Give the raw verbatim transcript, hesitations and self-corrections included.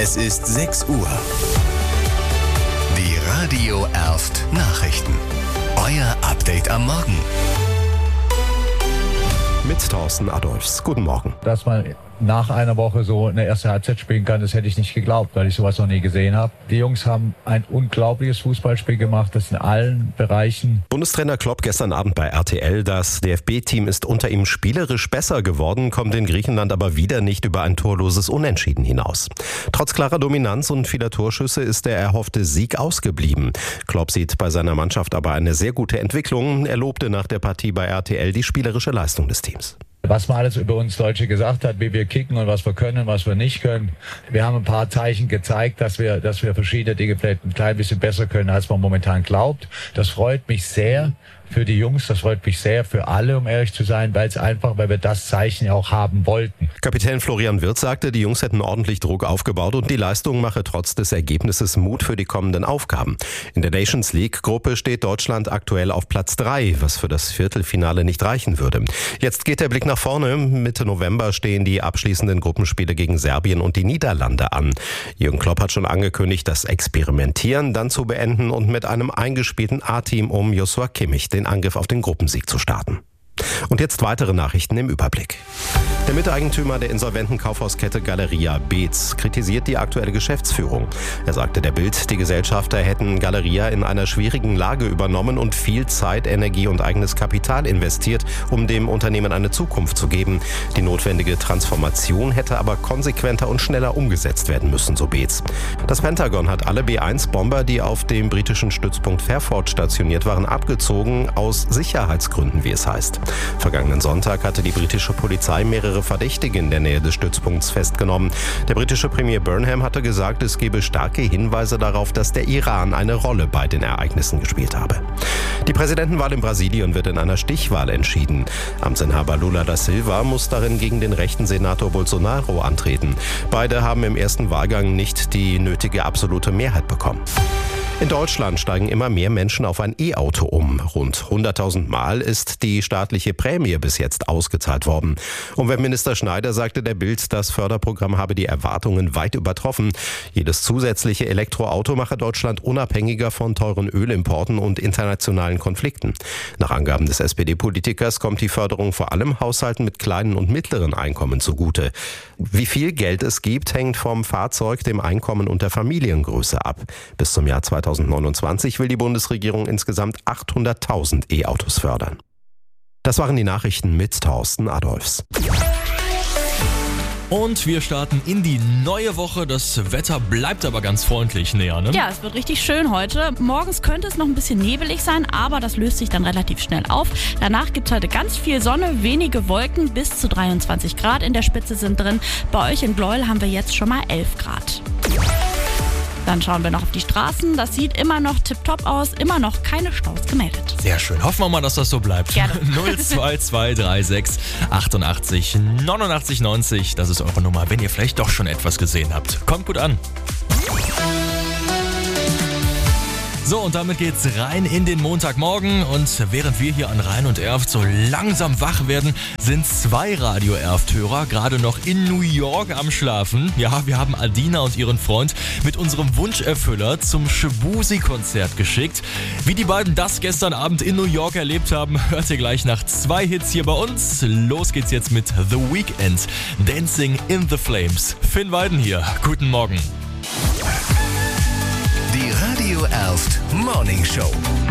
Es ist sechs Uhr. Die Radio Erft Nachrichten. Euer Update am Morgen. Mit Thorsten Adolfs. Guten Morgen. Dass man nach einer Woche so eine erste Halbzeit spielen kann, das hätte ich nicht geglaubt, weil ich sowas noch nie gesehen habe. Die Jungs haben ein unglaubliches Fußballspiel gemacht, das in allen Bereichen. Bundestrainer Klopp gestern Abend bei R T L. Das D F B-Team ist unter ihm spielerisch besser geworden, kommt in Griechenland aber wieder nicht über ein torloses Unentschieden hinaus. Trotz klarer Dominanz und vieler Torschüsse ist der erhoffte Sieg ausgeblieben. Klopp sieht bei seiner Mannschaft aber eine sehr gute Entwicklung. Er lobte nach der Partie bei R T L die spielerische Leistung des Teams. Was man alles über uns Deutsche gesagt hat, wie wir kicken und was wir können, was wir nicht können. Wir haben ein paar Zeichen gezeigt, dass wir, dass wir verschiedene Dinge vielleicht ein klein bisschen besser können, als man momentan glaubt. Das freut mich sehr für die Jungs, das freut mich sehr für alle, um ehrlich zu sein, weil es einfach, weil wir das Zeichen ja auch haben wollten. Kapitän Florian Wirtz sagte, die Jungs hätten ordentlich Druck aufgebaut und die Leistung mache trotz des Ergebnisses Mut für die kommenden Aufgaben. In der Nations League-Gruppe steht Deutschland aktuell auf Platz drei, was für das Viertelfinale nicht reichen würde. Jetzt geht der Blick nach vorne. Mitte November stehen die abschließenden Gruppenspiele gegen Serbien und die Niederlande an. Jürgen Klopp hat schon angekündigt, das Experimentieren dann zu beenden und mit einem eingespielten A-Team um Joshua Kimmich den Angriff auf den Gruppensieg zu starten. Und jetzt weitere Nachrichten im Überblick. Der Miteigentümer der insolventen Kaufhauskette Galeria Beetz kritisiert die aktuelle Geschäftsführung. Er sagte der Bild, die Gesellschafter hätten Galeria in einer schwierigen Lage übernommen und viel Zeit, Energie und eigenes Kapital investiert, um dem Unternehmen eine Zukunft zu geben. Die notwendige Transformation hätte aber konsequenter und schneller umgesetzt werden müssen, so Beetz. Das Pentagon hat alle B eins Bomber, die auf dem britischen Stützpunkt Fairford stationiert waren, abgezogen, aus Sicherheitsgründen, wie es heißt. Vergangenen Sonntag hatte die britische Polizei mehrere Verdächtige in der Nähe des Stützpunkts festgenommen. Der britische Premier Burnham hatte gesagt, es gebe starke Hinweise darauf, dass der Iran eine Rolle bei den Ereignissen gespielt habe. Die Präsidentenwahl in Brasilien wird in einer Stichwahl entschieden. Amtsinhaber Lula da Silva muss darin gegen den rechten Senator Bolsonaro antreten. Beide haben im ersten Wahlgang nicht die nötige absolute Mehrheit bekommen. In Deutschland steigen immer mehr Menschen auf ein E-Auto um. Rund hunderttausend Mal ist die staatliche Prämie bis jetzt ausgezahlt worden. Umweltminister Schneider sagte der Bild, das Förderprogramm habe die Erwartungen weit übertroffen. Jedes zusätzliche Elektroauto mache Deutschland unabhängiger von teuren Ölimporten und internationalen Konflikten. Nach Angaben des S P D-Politikers kommt die Förderung vor allem Haushalten mit kleinen und mittleren Einkommen zugute. Wie viel Geld es gibt, hängt vom Fahrzeug, dem Einkommen und der Familiengröße ab. Bis zum Jahr zweitausendneunundzwanzig will die Bundesregierung insgesamt achthunderttausend E-Autos fördern. Das waren die Nachrichten mit Thorsten Adolfs. Und wir starten in die neue Woche. Das Wetter bleibt aber ganz freundlich näher, ne? Ja, es wird richtig schön heute. Morgens könnte es noch ein bisschen nebelig sein, aber das löst sich dann relativ schnell auf. Danach gibt es heute ganz viel Sonne, wenige Wolken, bis zu dreiundzwanzig Grad in der Spitze sind drin. Bei euch in Gleuel haben wir jetzt schon mal elf Grad. Dann schauen wir noch auf die Straßen. Das sieht immer noch tipptopp aus, immer noch keine Staus gemeldet. Sehr schön. Hoffen wir mal, dass das so bleibt. Gerne. null zwei zwei drei sechs achtundachtzig neunundachtzig neunzig. Das ist eure Nummer, wenn ihr vielleicht doch schon etwas gesehen habt. Kommt gut an. So, und damit geht's rein in den Montagmorgen. Und während wir hier an Rhein und Erft so langsam wach werden, sind zwei Radio-Erft-Hörer gerade noch in New York am Schlafen. Ja, wir haben Adina und ihren Freund mit unserem Wunscherfüller zum Shaboozey-Konzert geschickt. Wie die beiden das gestern Abend in New York erlebt haben, hört ihr gleich nach zwei Hits hier bei uns. Los geht's jetzt mit The Weeknd, Dancing in the Flames. Finn Weiden hier. Guten Morgen. Die Radio Erft Morning Show.